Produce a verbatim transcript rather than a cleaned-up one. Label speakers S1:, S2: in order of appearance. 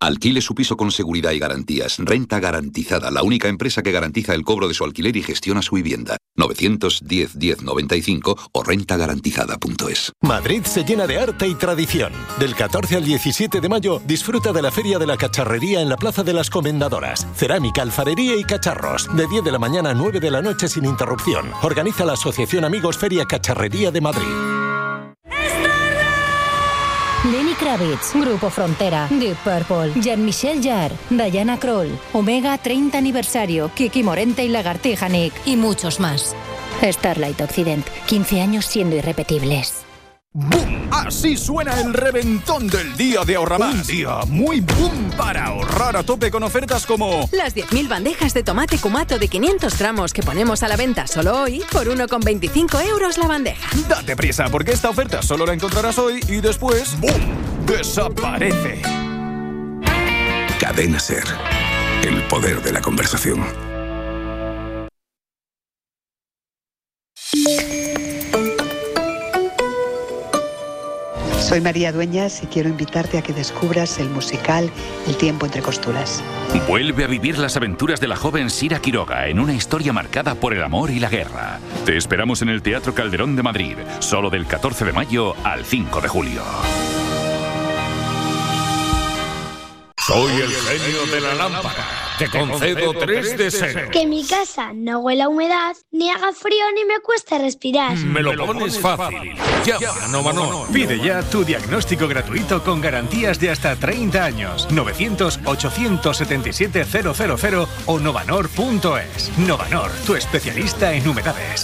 S1: Alquile su piso con seguridad y garantías. Renta Garantizada, la única empresa que garantiza el cobro de su alquiler y gestiona su vivienda. novecientos diez diez noventa y cinco o renta garantizada punto es.
S2: Madrid se llena de arte y tradición. Del catorce al diecisiete de mayo, disfruta de la Feria de la Cacharrería en la Plaza de las Comendadoras. Cerámica, alfarería y cacharros. De diez de la mañana a nueve de la noche sin interrupción. Organiza la Asociación Amigos Feria Cacharrería de Madrid.
S3: Lenny Kravitz, Grupo Frontera, Deep Purple, Jean-Michel Jarre, Diana Krall, Omega treinta aniversario, Kiki Morente y Lagartija Nick y muchos más. Starlight Occident, quince años siendo irrepetibles.
S4: ¡Bum! Así suena el reventón del día de Ahorramás. Un día muy boom para ahorrar a tope con ofertas como
S5: las diez mil bandejas de tomate Cumato de quinientos gramos que ponemos a la venta solo hoy por uno con veinticinco euros la bandeja.
S4: Date prisa porque esta oferta solo la encontrarás hoy y después ¡bum! Desaparece.
S6: Cadena SER. El poder de la conversación.
S7: Soy María Dueñas y quiero invitarte a que descubras el musical El tiempo entre costuras.
S8: Vuelve a vivir las aventuras de la joven Sira Quiroga en una historia marcada por el amor y la guerra. Te esperamos en el Teatro Calderón de Madrid, solo del catorce de mayo al cinco de julio.
S9: Soy el genio de la lámpara. Te concedo tres deseos.
S10: Que mi casa no huela a humedad, ni haga frío ni me cueste respirar.
S9: Me lo pones fácil. Llama a Novanor.
S11: Pide ya tu diagnóstico gratuito con garantías de hasta treinta años. novecientos ochocientos setenta y siete cero cero cero o novanor punto es. Novanor, tu especialista en humedades.